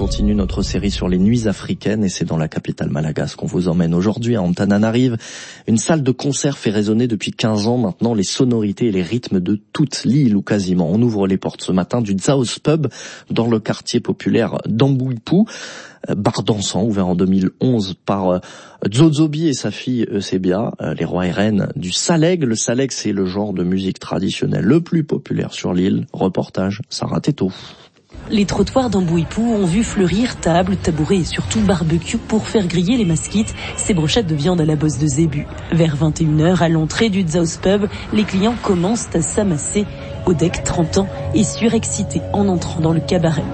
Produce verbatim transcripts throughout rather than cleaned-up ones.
continue notre série sur les nuits africaines et c'est dans la capitale malagasy qu'on vous emmène aujourd'hui à Antananarive. Une salle de concert fait résonner depuis quinze ans maintenant les sonorités et les rythmes de toute l'île ou quasiment. On ouvre les portes ce matin du Dzao's Pub dans le quartier populaire d'Amboipou. Bar dansant ouvert en deux mille onze par Dzozobi et sa fille Eusebia, les rois et reines du Saleg. Le Saleg, c'est le genre de musique traditionnelle le plus populaire sur l'île. Reportage Sarah Teto. Les trottoirs d'Amboipou ont vu fleurir tables, tabourets et surtout barbecue pour faire griller les masquites, ces brochettes de viande à la bosse de zébu. Vers vingt et une heures, à l'entrée du Dzao's Pub, les clients commencent à s'amasser. Odek, trente ans, est surexcité en entrant dans le cabaret.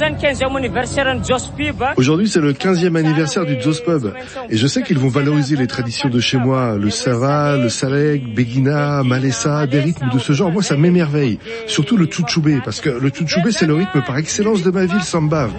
Aujourd'hui, c'est le quinzième anniversaire du Dzao's Pub. Et je sais qu'ils vont valoriser les traditions de chez moi. Le Sava, le Saleg, Begina, Malessa, des rythmes de ce genre. Moi, ça m'émerveille. Surtout le Tchouchoubé, parce que le Tchouchoubé, c'est le rythme par excellence de ma ville, Sambave.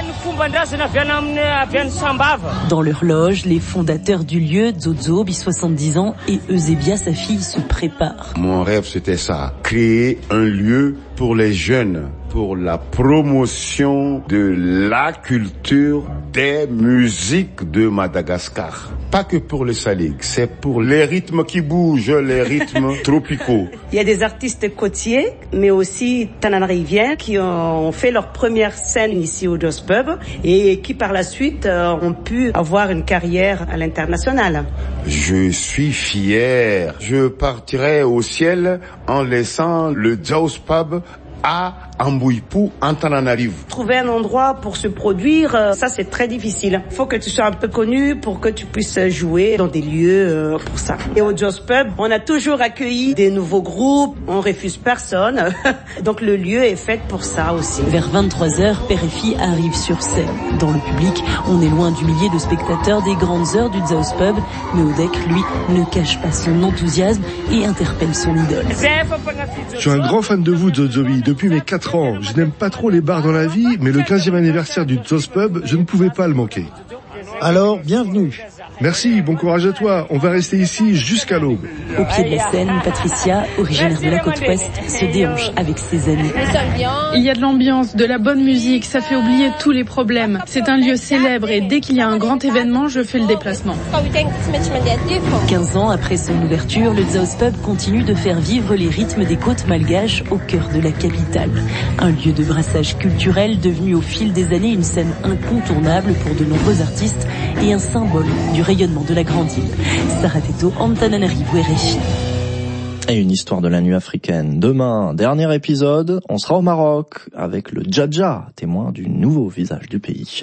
Dans leur loge, les fondateurs du lieu, Dzozobi, soixante-dix ans, et Eusebia, sa fille, se préparent. Mon rêve, c'était ça. Créer un lieu pour les jeunes, pour la promotion de la culture des musiques de Madagascar. Pas que pour le Salig, c'est pour les rythmes qui bougent, les rythmes tropicaux. Il y a des artistes côtiers, mais aussi tananariviens qui ont fait leur première scène ici au Dzao's Pub et qui par la suite ont pu avoir une carrière à l'international. Je suis fier. Je partirai au ciel en laissant le Dzao's Pub à Amboipou, Antananarive. Trouver un endroit pour se produire, ça c'est très difficile. Il faut que tu sois un peu connu pour que tu puisses jouer dans des lieux pour ça. Et au Dzao's Pub, on a toujours accueilli des nouveaux groupes, on refuse personne. Donc le lieu est fait pour ça aussi. Vers vingt-trois heures, père et fille arrivent sur scène. Dans le public, on est loin du millier de spectateurs des grandes heures du Dzao's Pub, mais Odek, lui, ne cache pas son enthousiasme et interpelle son idole. Je suis un grand fan de vous, Dzozobi, depuis mes quatre ans. Je n'aime pas trop les bars dans la vie, mais le quinzième anniversaire du Dzao's Pub, je ne pouvais pas le manquer. Alors, bienvenue. Merci, bon courage à toi. On va rester ici jusqu'à l'aube. Au pied de la scène, Patricia, originaire de la côte ouest, se déhanche avec ses amis. Il y a de l'ambiance, de la bonne musique, ça fait oublier tous les problèmes. C'est un lieu célèbre et dès qu'il y a un grand événement, je fais le déplacement. quinze ans après son ouverture, le Dzao's Pub continue de faire vivre les rythmes des côtes malgaches au cœur de la capitale. Un lieu de brassage culturel devenu au fil des années une scène incontournable pour de nombreux artistes et un symbole du rayonnement de la grande île. Sarah Teto, Antananarive, R F I. Et une histoire de la nuit africaine. Demain, dernier épisode, on sera au Maroc avec le Djadja, témoin du nouveau visage du pays.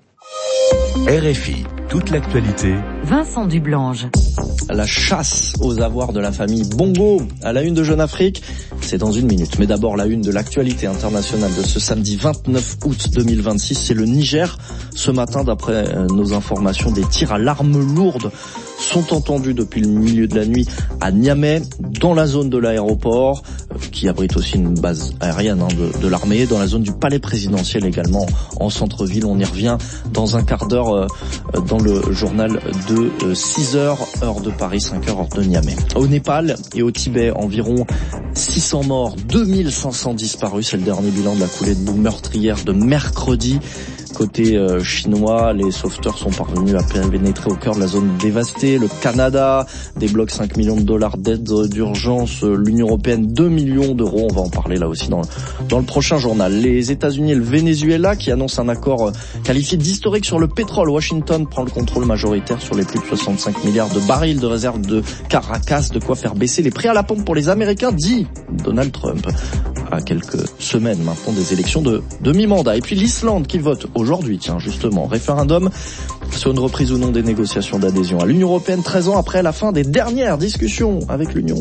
R F I, toute l'actualité. Vincent Dublange. La chasse aux avoirs de la famille Bongo à la une de Jeune Afrique, c'est dans une minute. Mais d'abord la une de l'actualité internationale de ce samedi vingt-neuf août deux mille vingt-six, c'est le Niger. Ce matin, d'après nos informations, des tirs à l'arme lourde sont entendus depuis le milieu de la nuit à Niamey, dans la zone de l'aéroport, qui abrite aussi une base aérienne hein, de, de l'armée, dans la zone du palais présidentiel également, en centre-ville. On y revient dans un quart d'heure euh, dans le journal de euh, six heures, heure de Paris, cinq heures, heure de Niamey. Au Népal et au Tibet, environ six cents morts, deux mille cinq cents disparus. C'est le dernier bilan de la coulée de boue meurtrière de mercredi. Côté euh, chinois, les sauveteurs sont parvenus à pénétrer au cœur de la zone dévastée. Le Canada débloque cinq millions de dollars d'aide d'urgence. L'Union européenne, deux millions d'euros. On va en parler là aussi dans, dans le prochain journal. Les États-Unis et le Venezuela qui annoncent un accord qualifié d'historique sur le pétrole. Washington prend le contrôle majoritaire sur les plus de soixante-cinq milliards de barils de réserve de Caracas. De quoi faire baisser les prix à la pompe pour les Américains, dit Donald Trump. À quelques semaines maintenant des élections de demi-mandat. Et puis l'Islande qui vote aujourd'hui, tiens justement, référendum sur une reprise ou non des négociations d'adhésion à l'Union européenne, treize ans après la fin des dernières discussions avec l'Union.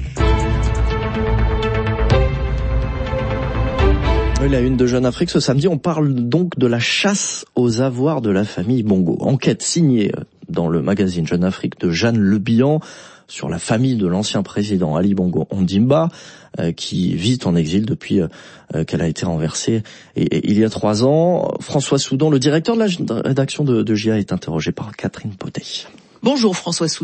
La une de Jeune Afrique ce samedi, on parle donc de la chasse aux avoirs de la famille Bongo. Enquête signée dans le magazine Jeune Afrique de Jeanne Le Bihan sur la famille de l'ancien président Ali Bongo Ondimba, euh, qui vit en exil depuis euh, qu'elle a été renversée et, et, il y a trois ans. François Soudan, le directeur de la rédaction de, de J A, est interrogé par Catherine Potet. Bonjour François Soudan.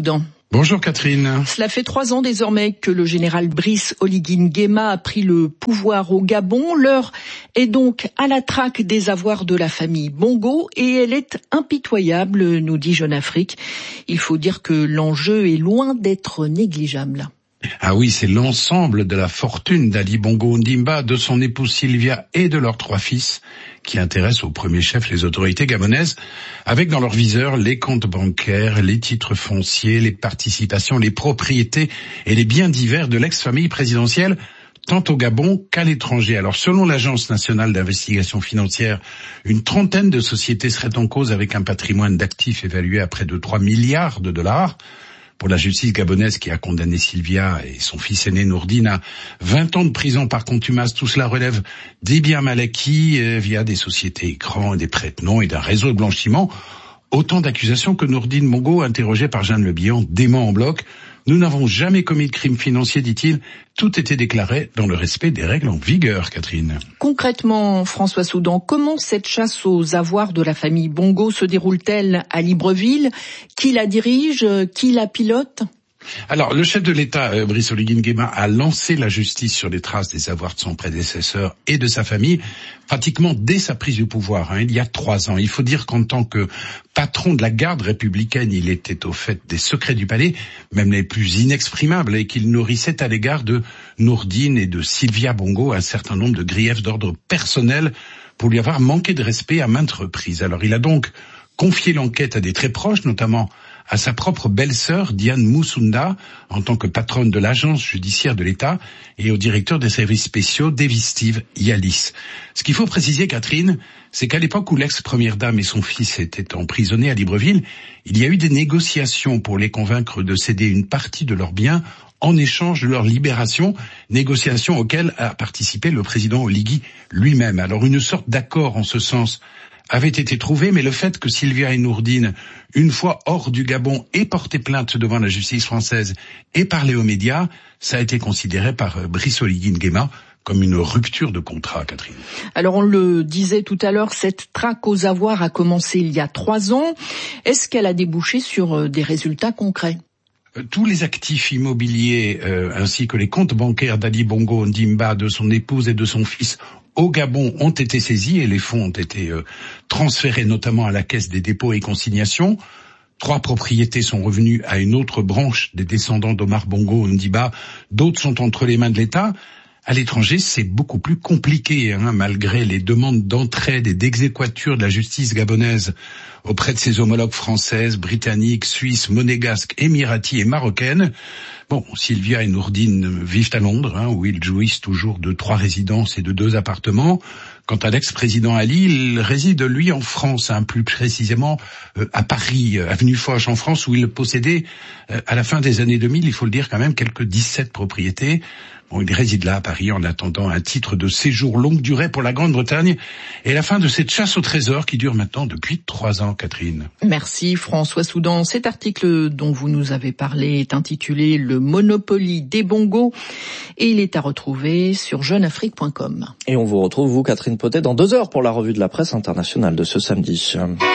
Bonjour Catherine. Cela fait trois ans désormais que le général Brice Oligui Nguema a pris le pouvoir au Gabon. L'heure est donc à la traque des avoirs de la famille Bongo et elle est impitoyable, nous dit Jeune Afrique. Il faut dire que l'enjeu est loin d'être négligeable. Ah oui, c'est l'ensemble de la fortune d'Ali Bongo Ondimba, de son épouse Sylvia et de leurs trois fils qui intéresse au premier chef les autorités gabonaises, avec dans leur viseur les comptes bancaires, les titres fonciers, les participations, les propriétés et les biens divers de l'ex-famille présidentielle, tant au Gabon qu'à l'étranger. Alors selon l'Agence nationale d'investigation financière, une trentaine de sociétés seraient en cause avec un patrimoine d'actifs évalué à près de trois milliards de dollars. Pour la justice gabonaise qui a condamné Sylvia et son fils aîné Nourdine à vingt ans de prison par contumace, tout cela relève des biens mal acquis euh, via des sociétés écrans, des prête-noms et d'un réseau de blanchiment. Autant d'accusations que Nourdine Bongo, interrogé par Jeanne Le Bihan, dément en bloc. Nous n'avons jamais commis de crime financier, dit-il. Tout était déclaré dans le respect des règles en vigueur, Catherine. Concrètement, François Soudan, comment cette chasse aux avoirs de la famille Bongo se déroule-t-elle à Libreville? Qui la dirige? Qui la pilote? Alors, le chef de l'État, euh, Brice Oligui Nguema, a lancé la justice sur les traces des avoirs de son prédécesseur et de sa famille, pratiquement dès sa prise du pouvoir, hein, il y a trois ans. Il faut dire qu'en tant que patron de la garde républicaine, il était au fait des secrets du palais, même les plus inexprimables, et qu'il nourrissait à l'égard de Nourdine et de Sylvia Bongo un certain nombre de griefs d'ordre personnel pour lui avoir manqué de respect à maintes reprises. Alors, il a donc confié l'enquête à des très proches, notamment à sa propre belle-sœur, Diane Moussunda, en tant que patronne de l'agence judiciaire de l'État, et au directeur des services spéciaux, David Steve Yalis. Ce qu'il faut préciser, Catherine, c'est qu'à l'époque où l'ex-première dame et son fils étaient emprisonnés à Libreville, il y a eu des négociations pour les convaincre de céder une partie de leurs biens en échange de leur libération, négociations auxquelles a participé le président Oligui lui-même. Alors une sorte d'accord en ce sens avait été trouvé, mais le fait que Sylvia et Nourdine, une fois hors du Gabon, aient porté plainte devant la justice française et parlé aux médias, ça a été considéré par Brice Oligui Nguema comme une rupture de contrat, Catherine. Alors on le disait tout à l'heure, cette traque aux avoirs a commencé il y a trois ans. Est-ce qu'elle a débouché sur des résultats concrets ? Tous les actifs immobiliers euh, ainsi que les comptes bancaires d'Ali Bongo Ondimba, de son épouse et de son fils au Gabon ont été saisis et les fonds ont été euh, transférés notamment à la Caisse des dépôts et consignations. Trois propriétés sont revenues à une autre branche des descendants d'Omar Bongo Ondimba, d'autres sont entre les mains de l'État. À l'étranger, c'est beaucoup plus compliqué, hein, malgré les demandes d'entraide et d'exéquature de la justice gabonaise auprès de ses homologues françaises, britanniques, suisses, monégasques, émiraties et marocaines. Bon, Sylvia et Nourdine vivent à Londres, hein, où ils jouissent toujours de trois résidences et de deux appartements. Quant à l'ex-président Ali, il réside, lui, en France, hein, plus précisément euh, à Paris, euh, avenue Foch, en France, où il possédait, euh, à la fin des années deux mille, il faut le dire quand même, quelques dix-sept propriétés. Bon, il réside là, à Paris, en attendant un titre de séjour longue durée pour la Grande-Bretagne et la fin de cette chasse au trésor qui dure maintenant depuis trois ans, Catherine. Merci François Soudan. Cet article dont vous nous avez parlé est intitulé « Le Monopoly des bongos » et il est à retrouver sur jeune afrique point com. Et on vous retrouve, vous, Catherine Potet, dans deux heures pour la revue de la presse internationale de ce samedi.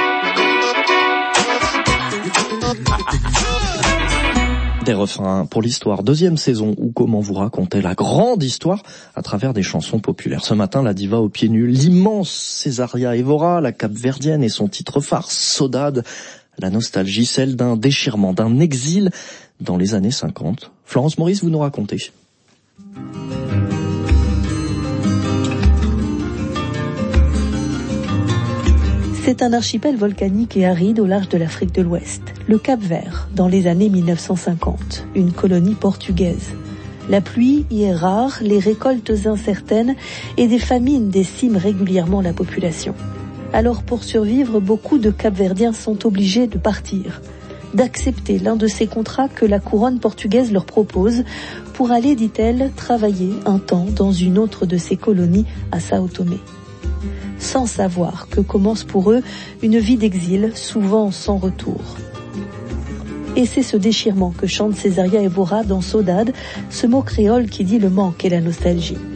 Des refrains pour l'histoire, deuxième saison, ou comment vous raconter la grande histoire à travers des chansons populaires. Ce matin, la diva aux pieds nus, l'immense Césaria Évora, la Cap-Verdienne et son titre phare, Saudade, la nostalgie, celle d'un déchirement, d'un exil dans les années cinquante. Florence Maurice, vous nous racontez. C'est un archipel volcanique et aride au large de l'Afrique de l'Ouest, le Cap-Vert, dans les années mille neuf cent cinquante, une colonie portugaise. La pluie y est rare, les récoltes incertaines et des famines déciment régulièrement la population. Alors pour survivre, beaucoup de Cap-Verdiens sont obligés de partir, d'accepter l'un de ces contrats que la couronne portugaise leur propose pour aller, dit-elle, travailler un temps dans une autre de ses colonies à Sao Tomé. Sans savoir que commence pour eux une vie d'exil, souvent sans retour. Et c'est ce déchirement que chante Césaria Évora dans Saudade, ce mot créole qui dit le manque et la nostalgie.